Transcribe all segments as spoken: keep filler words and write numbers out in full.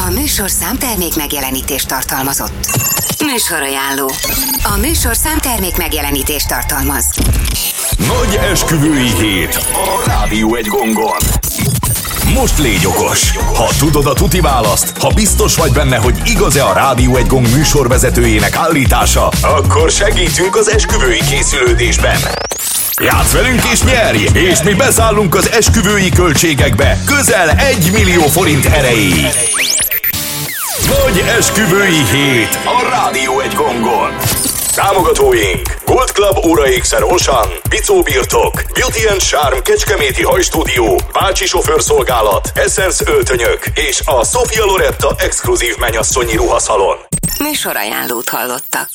A műsor számtermék megjelenítést tartalmazott. Műsorajánló. A műsor számtermék megjelenítést tartalmaz. Nagy esküvői hét a Rádió egy gongon. Most légy okos! Ha tudod a tuti választ, ha biztos vagy benne, hogy igaz-e a Rádió egy gong műsorvezetőjének állítása, akkor segítünk az esküvői készülődésben. Játsz velünk és nyerj, és mi beszállunk az esküvői költségekbe közel egy millió forint erejéig. Nagy esküvői hét a Rádió egy gongon. Támogatóink: Gold Club óraékszer Osan, Bicó Birtok, Beauty and Charm Kecskeméti hajstúdió, Bácsi sofőrszolgálat, Essence öltönyök és a Sofia Loretta exkluzív mennyasszonyi ruhaszalon. Műsorajánlót hallottak.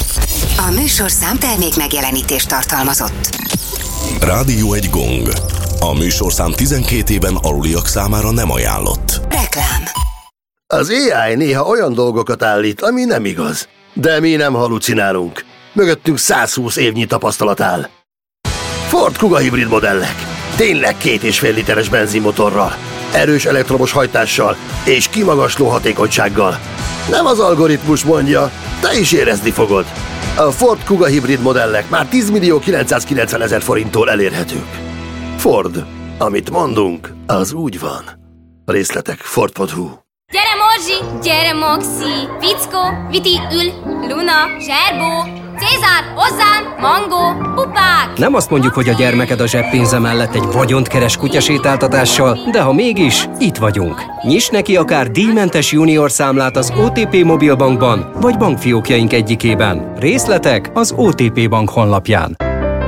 A műsor számtermék megjelenítést tartalmazott. Rádió egy gong. A műsorszám tizenkét éven aluliak számára nem ajánlott. Reklám. Az á i néha olyan dolgokat állít, ami nem igaz. De mi nem halucinálunk. Mögöttünk száz húsz évnyi tapasztalat áll. Ford Kuga hibrid modellek. Tényleg két és fél literes benzinmotorral, erős elektromos hajtással és kimagasló hatékonysággal. Nem az algoritmus mondja, te is érezni fogod. A Ford Kuga hibrid modellek már tíz millió kilencszázkilencven ezer forinttól elérhetők. Ford, amit mondunk, az úgy van. A részletek ford pont hu. Gyere Morzsi, gyere Moxi, Fickó, Viti, Ül, Luna, Zserbó, Cézár, hozzám, Mangó, pupák! Nem azt mondjuk, hogy a gyermeked a zseppénze mellett egy vagyont keres kutyasétáltatással, de ha mégis, itt vagyunk. Nyiss neki akár díjmentes junior számlát az o té pé Mobilbankban, vagy bankfiókjaink egyikében. Részletek az o té pé Bank honlapján.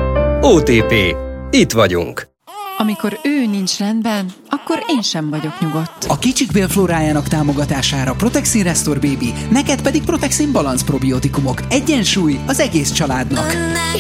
o té pé. Itt vagyunk. Amikor ő nincs rendben, akkor én sem vagyok nyugodt. A kicsik bélflórájának támogatására Protexin Restore Baby, neked pedig Protexin Balance probiotikumok. Egyensúly az egész családnak.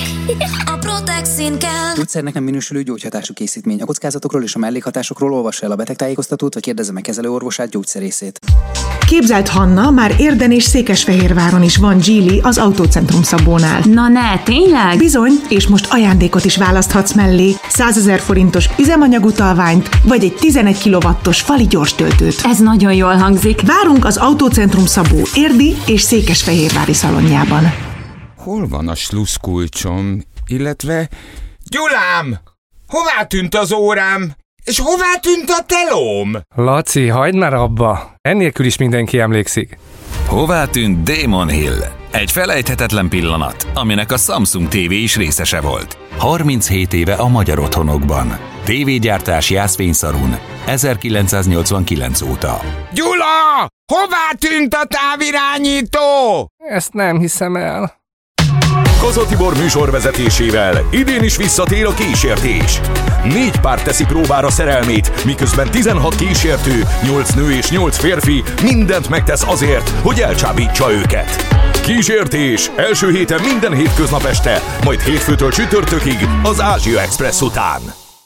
A Protexin kell. Gyógyszernek minősülő gyógyhatású készítmény. A kockázatokról és a mellékhatásokról olvassa el a betegtájékoztatót, vagy kérdezze meg kezelőorvosát, gyógyszerészét. Képzelt Hanna, már Érden és Székesfehérváron is van Geely az Autócentrum Szabónál. Na ne, tényleg? Bizony, és most ajándékot is választhatsz mellé. százezer forintos üzemanyagutalványt, vagy egy tizenegy kilowattos fali gyorstöltőt. Ez nagyon jól hangzik. Várunk az Autócentrum Szabó érdi és székesfehérvári szalonjában. Hol van a slusszkulcsom, illetve... Gyulám! Hová tűnt az órám? És hová tűnt a telóm? Laci, hagyd már abba! Ennélkül is mindenki emlékszik. Hová tűnt Damon Hill? Egy felejthetetlen pillanat, aminek a Samsung té vé is részese volt. harminchét éve a magyar otthonokban. Tévégyártás Jászfényszarun, ezerkilencszáznyolcvankilenc óta. Gyula! Hová tűnt a távirányító? Ezt nem hiszem el. Koza Tibor műsorvezetésével idén is visszatér a kísértés. Négy pár teszi próbára szerelmét, miközben tizenhat kísértő, nyolc nő és nyolc férfi mindent megtesz azért, hogy elcsábítsa őket. Kísértés első héten minden hétköznap este, majd hétfőtől csütörtökig az Ázsia Express után.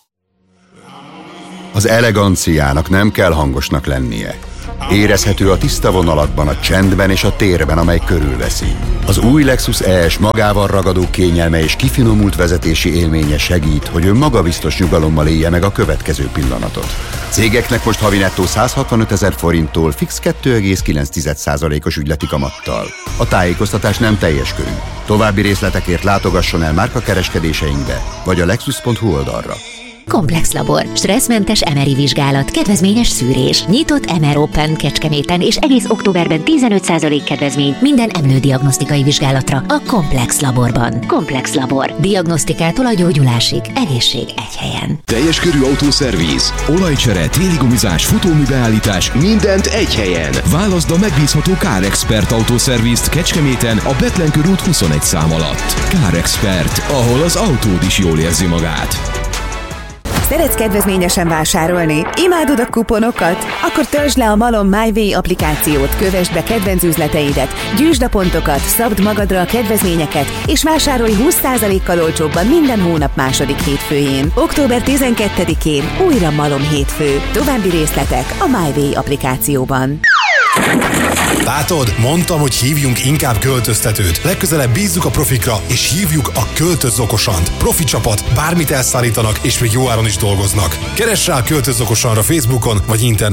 Az eleganciának nem kell hangosnak lennie. Érezhető a tiszta vonalakban, a csendben és a térben, amely körülveszi. Az új Lexus E S magával ragadó kényelme és kifinomult vezetési élménye segít, hogy ön magabiztos nyugalommal élje meg a következő pillanatot. Cégeknek most havi nettó száz hatvanöt ezer forinttól fix kettő egész kilenc százalékos ügyleti kamattal. A tájékoztatás nem teljes körű. További részletekért látogasson el márkakereskedéseinkbe, vagy a lexus pont hu oldalra. Komplex Labor, stresszmentes em er i vizsgálat, kedvezményes szűrés, nyitott em er Open Kecskeméten és egész októberben tizenöt százalék kedvezmény minden emlődiagnosztikai vizsgálatra a Komplex Laborban. Komplex Labor. Diagnosztikától a gyógyulásig. Egészség egy helyen. Teljes körű autószervíz, olajcsere, téligumizás, futóműbeállítás, mindent egy helyen. Válaszd a megbízható Car Expert autószervízt Kecskeméten a Betlen körút huszonegy szám alatt. Car Expert, ahol az autód is jól érzi magát. Szeretsz kedvezményesen vásárolni? Imádod a kuponokat? Akkor töltsd le a Malom MyWay applikációt, kövesd be kedvenc üzleteidet, gyűjtsd a pontokat, szabd magadra a kedvezményeket, és vásárolj húsz százalékkal olcsóbban minden hónap második hétfőjén. október tizenkettedikén újra Malom hétfő. További részletek a MyWay applikációban. Látod? Mondtam, hogy hívjunk inkább költöztetőt. Legközelebb bízzuk a profikra, és hívjuk a Költözz Okosant. Profi csapat, bármit elszállítanak, és még jó áron is dolgoznak. Keress rá a Költözz Okosanra Facebookon vagy interneten.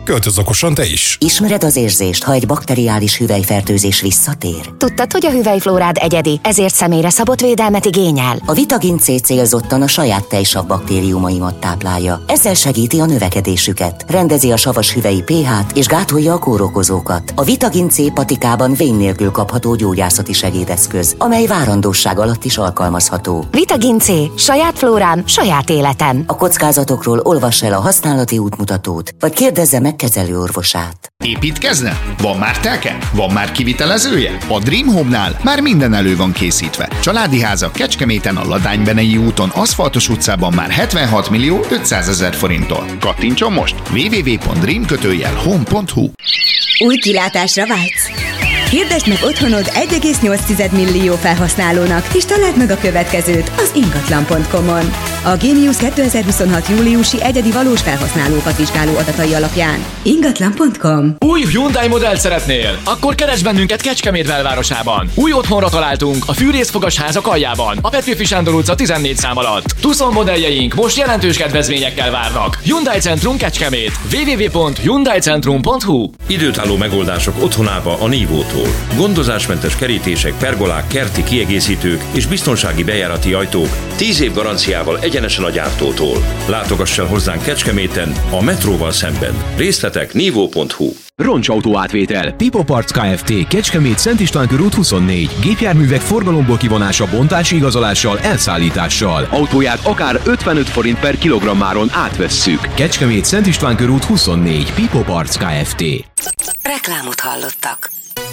Költöz okosan te is! Ismered az érzést, ha egy bakteriális hüvelyfertőzés visszatér? Tudtad, hogy a hüvelyflórád egyedi, ezért személyre szabott védelmet igényel? A Vitagin C célzottan a saját tejsav baktériumaimat táplálja. Ezzel segíti a növekedésüket, rendezi a savas hüvelyi pH-t és gátolja a kórokozókat. A Vitagin C patikában vén nélkül kapható gyógyászati segédeszköz, amely várandóság alatt is alkalmazható. Vitagin C. Saját flórám, saját életem. A kockázatokról olvass el a használati útmutatót, vagy kérdezze meg kezelőorvosát. Építkezne? Van már telke? Van már kivitelezője? A Dream Home-nál már minden elő van készítve. Családi háza Kecskeméten a Ladánybenei úton, aszfaltos utcában már hetvenhat millió ötszázezer forinttól. Kattintson most! double-u double-u double-u pont dream kötőjel home pont hu. Új kilátásra vágysz? Hirdesd meg otthonod egy egész nyolc millió felhasználónak, és találd meg a következőt az ingatlan pont com-on. A Genius kétezer-huszonhat júliusi egyedi valós felhasználókat vizsgáló adatai alapján. ingatlan pont com. Új Hyundai modellt szeretnél? Akkor keresd bennünket Kecskemét belvárosában. Új otthonra találtunk a Fűrészfogas házak aljában, a Petőfi Sándor utca tizennégy szám alatt. Tucson modelljeink most jelentős kedvezményekkel várnak. Hyundai Centrum Kecskemét. double-u double-u double-u pont hyundai centrum pont hu. Időtálló megoldások otthonába a Nívótól. Gondozásmentes kerítések, pergolák, kerti kiegészítők és biztonsági bejárati ajtók tíz év garanciával egyenesen a gyártótól. Látogass el hozzánk Kecskeméten, a metróval szemben. Részletek nívó pont hu. Roncsautó átvétel. Pipo Parts Kft. Kecskemét Szent István körút huszonnégy. Gépjárművek forgalomból kivonása, bontási igazolással, elszállítással. Autóját akár ötvenöt forint per kilogrammáron átvesszük. Kecskemét Szent István körút huszonnégy. Pipo Parts Kft. Reklámot hallottak.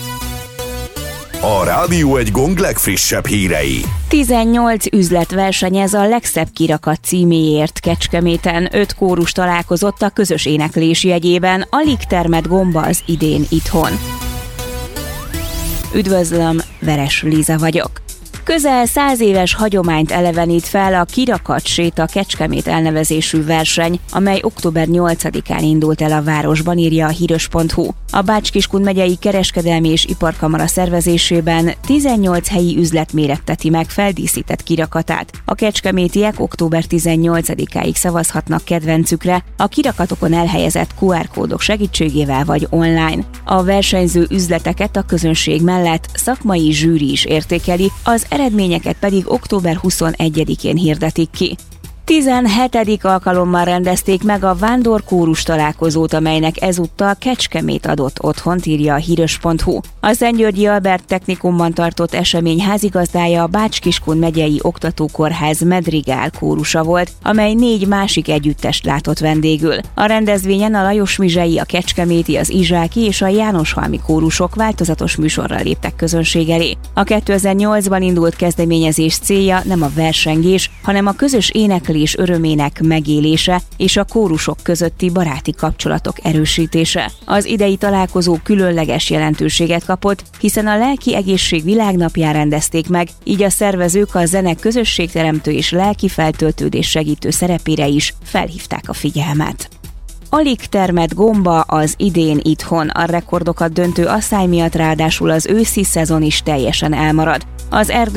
A Rádió egy Gong legfrissebb hírei. tizennyolc üzlet versenyez a legszebb kirakat címéért Kecskeméten. Öt kórus találkozott a közös éneklés jegyében. Alig termett gomba az idén itthon. Üdvözlöm, Veres Liza vagyok. Közel száz éves hagyományt elevenít fel a Kirakat séta Kecskemét elnevezésű verseny, amely október nyolcadikán indult el a városban, írja a híros pont hu. A Bács-Kiskun megyei kereskedelmi és iparkamara szervezésében tizennyolc helyi üzlet méretteti meg feldíszített kirakatát. A kecskemétiek október tizennyolcadikáig szavazhatnak kedvencükre a kirakatokon elhelyezett kú er kódok segítségével vagy online. A versenyző üzleteket a közönség mellett szakmai zsűri is értékeli, az eredményeket pedig október huszonegyedikén hirdetik ki. tizenhetedik alkalommal rendezték meg a vándorkórus találkozót, amelynek ezúttal Kecskemét adott otthont, írja a híros pont hu. A Szentgyörgyi Albert Technikumban tartott esemény házigazdája a Bács-Kiskun megyei oktatókórház Medrigál kórusa volt, amely négy másik együttest látott vendégül. A rendezvényen a Lajos-Mizsei, a Kecskeméti, az Izsáki és a Jánoshalmi kórusok változatos műsorral léptek közönség elé. A kétezer-nyolcban indult kezdeményezés célja nem a versengés, hanem a közös éneklés és örömének megélése és a kórusok közötti baráti kapcsolatok erősítése. Az idei találkozó különleges jelentőséget kapott, hiszen a lelki egészség világnapján rendezték meg, így a szervezők a zene közösségteremtő és lelki feltöltődés segítő szerepére is felhívták a figyelmet. Alig termett gomba az idén itthon, a rekordokat döntő asszály miatt ráadásul az őszi szezon is teljesen elmarad. Az erdő